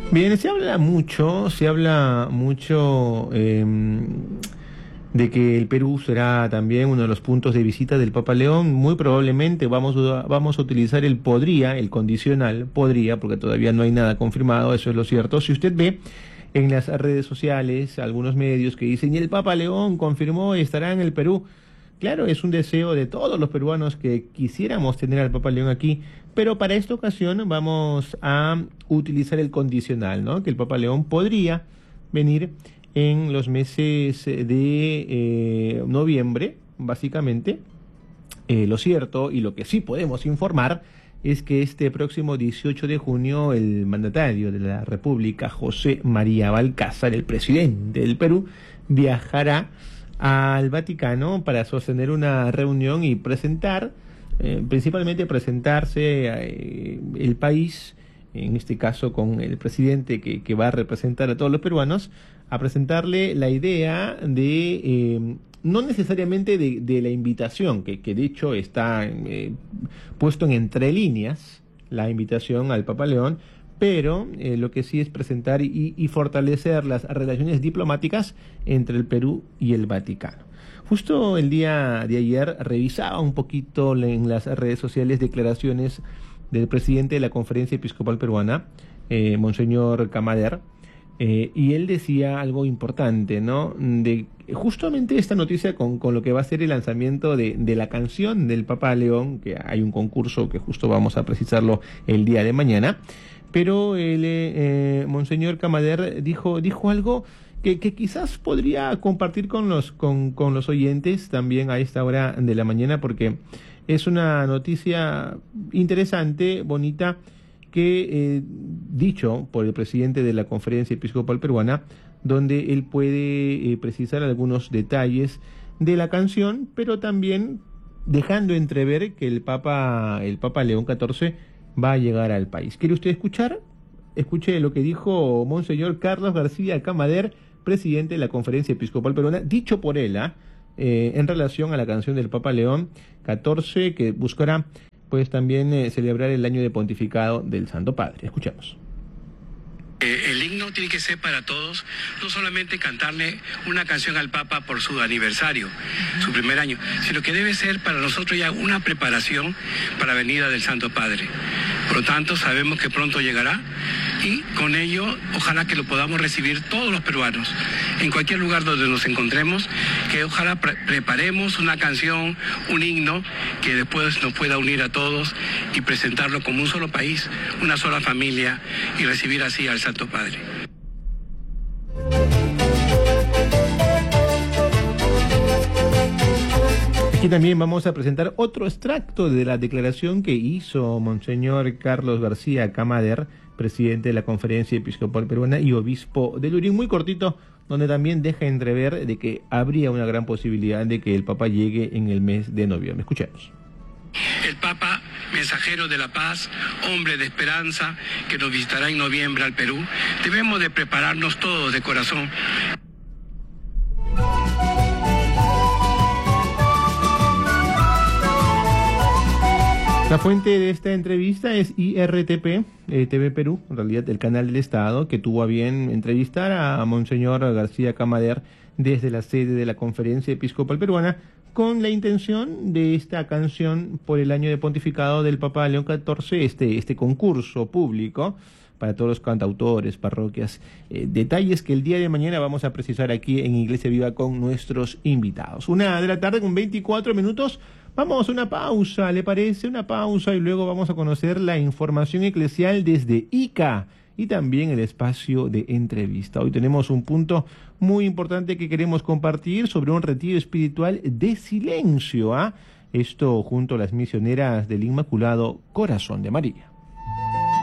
Bien, se habla mucho de que el Perú será también uno de los puntos de visita del Papa León. Muy probablemente vamos a utilizar el condicional, podría, porque todavía no hay nada confirmado, eso es lo cierto. Si usted ve en las redes sociales algunos medios que dicen, y el Papa León confirmó estará en el Perú. Claro, es un deseo de todos los peruanos que quisiéramos tener al Papa León aquí, pero para esta ocasión vamos a utilizar el condicional, ¿no? Que el Papa León podría venir en los meses de noviembre, básicamente. Lo cierto y lo que sí podemos informar es que este próximo 18 de junio el mandatario de la República, José María Valcárcel, el presidente del Perú, viajará al Vaticano para sostener una reunión y principalmente presentarse el país, en este caso con el presidente que va a representar a todos los peruanos, a presentarle la idea de, no necesariamente de la invitación, que de hecho está puesto en entre líneas, la invitación al Papa León, pero lo que sí es presentar y fortalecer las relaciones diplomáticas entre el Perú y el Vaticano. Justo el día de ayer revisaba un poquito en las redes sociales declaraciones del presidente de la Conferencia Episcopal Peruana, Monseñor Camader, y él decía algo importante, ¿no? De justamente esta noticia con lo que va a ser el lanzamiento de la canción del Papa León, que hay un concurso que justo vamos a precisarlo el día de mañana. Pero Monseñor Camader dijo algo que quizás podría compartir con los oyentes también a esta hora de la mañana, porque es una noticia interesante, bonita, que dicho por el presidente de la Conferencia Episcopal Peruana, donde él puede precisar algunos detalles de la canción, pero también dejando entrever que el Papa León XIV va a llegar al país. ¿Quiere usted escuchar? Escuche lo que dijo Monseñor Carlos García Camader, presidente de la Conferencia Episcopal Peruana, dicho por él, en relación a la canción del Papa León XIV, que buscará pues también celebrar el año de pontificado del Santo Padre. Escuchemos. El himno tiene que ser para todos, no solamente cantarle una canción al Papa por su aniversario, su primer año, sino que debe ser para nosotros ya una preparación para la venida del Santo Padre. Por lo tanto, sabemos que pronto llegará y con ello, ojalá que lo podamos recibir todos los peruanos, en cualquier lugar donde nos encontremos, que ojalá preparemos una canción, un himno, que después nos pueda unir a todos y presentarlo como un solo país, una sola familia y recibir así al Santo Padre. Aquí también vamos a presentar otro extracto de la declaración que hizo Monseñor Carlos García Camader, presidente de la Conferencia Episcopal Peruana y obispo de Lurín, muy cortito, donde también deja entrever de que habría una gran posibilidad de que el Papa llegue en el mes de noviembre. Escuchemos. El Papa, mensajero de la paz, hombre de esperanza, que nos visitará en noviembre al Perú, debemos de prepararnos todos de corazón. La fuente de esta entrevista es IRTP, TV Perú, en realidad el canal del Estado, que tuvo a bien entrevistar a Monseñor García Camader desde la sede de la Conferencia Episcopal Peruana, con la intención de esta canción por el año de pontificado del Papa León XIV, este concurso público para todos los cantautores, parroquias, detalles que el día de mañana vamos a precisar aquí en Iglesia Viva con nuestros invitados. 1:00 con 24 minutos. Vamos a una pausa, ¿le parece? Una pausa y luego vamos a conocer la información eclesial desde Ica y también el espacio de entrevista. Hoy tenemos un punto muy importante que queremos compartir sobre un retiro espiritual de silencio, Esto junto a las misioneras del Inmaculado Corazón de María.